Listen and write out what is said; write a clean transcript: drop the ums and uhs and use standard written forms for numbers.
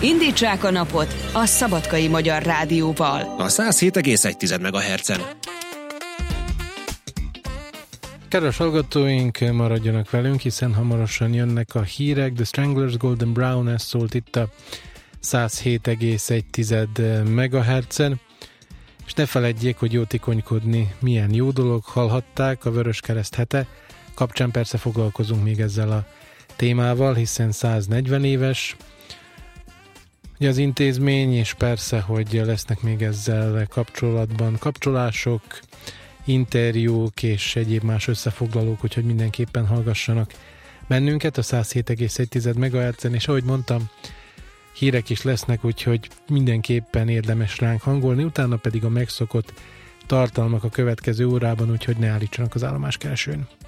Indítsák a napot a Szabadkai Magyar Rádióval. A 107,1 MHz-en. Kedves hallgatóink, maradjanak velünk, hiszen hamarosan jönnek a hírek. The Stranglers, Golden Brown, ez szólt itt a 107,1 MHz-en. És ne feledjék, hogy jótékonykodni milyen jó dolog. Hallhatták, a Vöröskereszt hete kapcsán persze foglalkozunk még ezzel a témával, hiszen 140 éves ugye az intézmény, és persze, hogy lesznek még ezzel kapcsolatban kapcsolások, interjúk és egyéb más összefoglalók, úgyhogy mindenképpen hallgassanak bennünket a 107,1 MHz-en, és ahogy mondtam, hírek is lesznek, úgyhogy mindenképpen érdemes ránk hangolni, utána pedig a megszokott tartalmak a következő órában, úgyhogy ne állítsanak az állomáskeresőn.